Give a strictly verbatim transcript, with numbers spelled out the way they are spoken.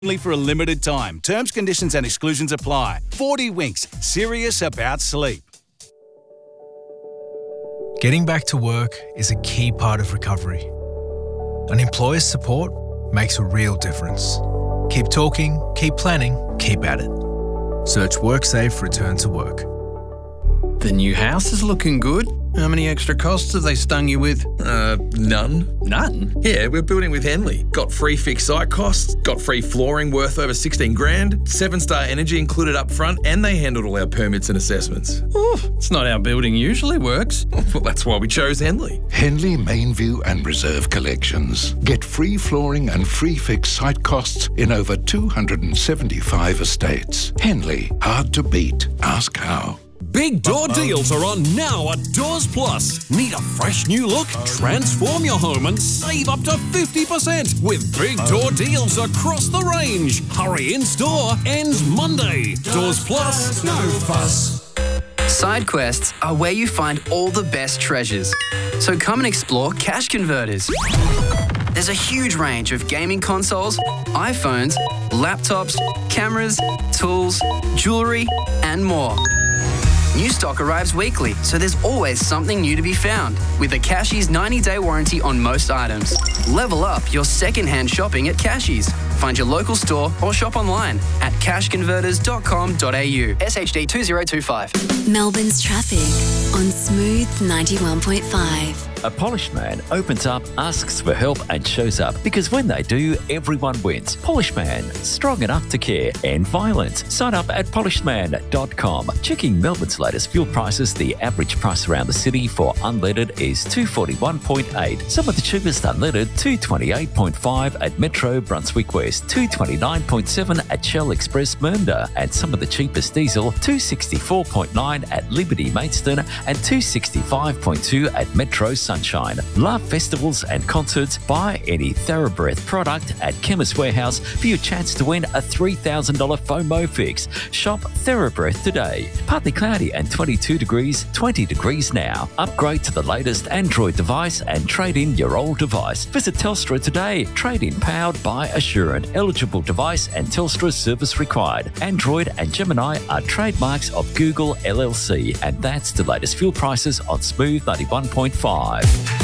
Only for a limited time. Terms, conditions and exclusions apply. forty Winks. Serious about sleep. Getting back to work is a key part of recovery. An employer's support makes a real difference. Keep talking, keep planning, keep at it. Search WorkSafe Return to Work. The new house is looking good. How many extra costs have they stung you with? Uh, none. None? Yeah, we're building with Henley. Got free fixed site costs, got free flooring worth over sixteen grand, seven-star energy included up front, and they handled all our permits and assessments. Ooh, it's not how building usually works. Well, that's why we chose Henley. Henley, Mainview and Reserve collections. Get free flooring and free fixed site costs in over two hundred seventy-five estates. Henley, hard to beat. Ask how. Big door deals are on now at Doors Plus. Need a fresh new look? Transform your home and save up to fifty percent with big door deals across the range. Hurry in store, ends Monday. Doors Plus, no fuss. Side quests are where you find all the best treasures. So come and explore Cash Converters. There's a huge range of gaming consoles, iPhones, laptops, cameras, tools, jewellery, and more. New stock arrives weekly, so there's always something new to be found. With a Cashies ninety-day warranty on most items. Level up your second-hand shopping at Cashies. Find your local store or shop online at cash converters dot com dot a u. S H D two zero two five. Melbourne's traffic on Smooth ninety-one point five. A polished man opens up, asks for help and shows up because when they do, everyone wins. Polished Man, strong enough to care. End violence. Sign up at polished man dot com. Checking Melbourne's latest fuel prices, the average price around the city for unleaded is two forty-one point eight. Some of the cheapest unleaded, two twenty-eight point five at Metro Brunswick West, two twenty-nine point seven at Shell Express Mernda, and some of the cheapest diesel, two sixty-four point nine at Liberty Maidstone and two sixty-five point two at Metro Sunshine. Love festivals and concerts. Buy any TheraBreath product at Chemist Warehouse for your chance to win a three thousand dollars FOMO fix. Shop TheraBreath today. Partly cloudy and twenty-two degrees, twenty degrees now. Upgrade to the latest Android device and trade in your old device. Visit Telstra today. Trade in powered by Assurant. Eligible device and Telstra service required. Android and Gemini are trademarks of Google L L C. And that's the latest fuel prices on Smooth ninety-one point five.